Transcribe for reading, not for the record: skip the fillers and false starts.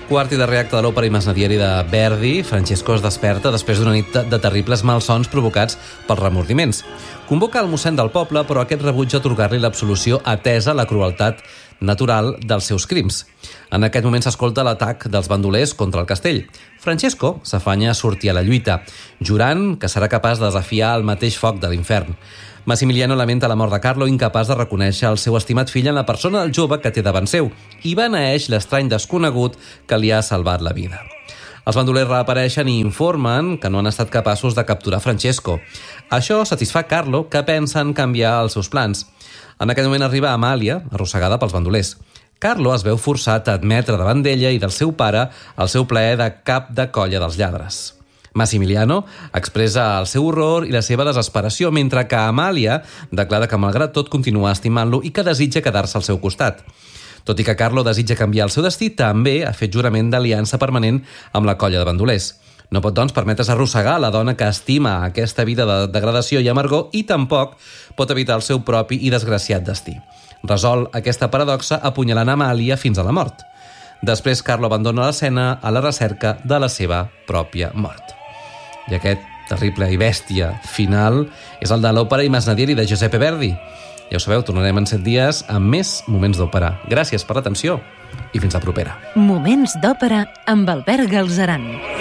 Quart i darrer acte de l'òpera i Masnadieri de Verdi, Francesco es desperta després d'una nit de terribles malsons provocats pels remordiments. Convoca el mossèn del poble, però aquest rebutja atorgar-li l'absolució atesa la crueltat natural dels seus crims. En aquest moment s'escolta l'atac dels bandolers contra el castell. Francesco s'afanya a sortir a la lluita, jurant que serà capaç de desafiar el mateix foc de l'infern. Massimiliano lamenta la mort de Carlo, incapaç de reconèixer el seu estimat fill en la persona del jove que té davant seu, i beneeix l'estrany desconegut que li ha salvat la vida. Els bandolers reapareixen i informen que no han estat capaços de capturar Francesco. Això satisfà Carlo, que pensa en canviar els seus plans. En aquest moment arriba Amàlia, arrossegada pels bandolers. Carlo es veu forçat a admetre davant d'ella i del seu pare el seu plaer de cap de colla dels lladres. Massimiliano expressa el seu horror i la seva desesperació, mentre que Amàlia declara que malgrat tot continua estimant-lo i que desitja quedar-se al seu costat. Tot i que Carlo desitja canviar el seu destí, també ha fet jurament d'aliança permanent amb la colla de bandolers. No pot, doncs, permetre's arrossegar la dona que estima aquesta vida de degradació i amargor i tampoc pot evitar el seu propi i desgraciat destí. Resol aquesta paradoxa apunyalant Amàlia fins a la mort. Després, Carlo abandona l'escena a la recerca de la seva pròpia mort. I aquest terrible i bèstia final és el de l'òpera i Masnadieri de Giuseppe Verdi. Ja ho sabeu, tornarem en 7 dies amb més Moments d'Òpera. Gràcies per l'atenció i fins la propera. Moments d'Òpera amb Albert Galzeran.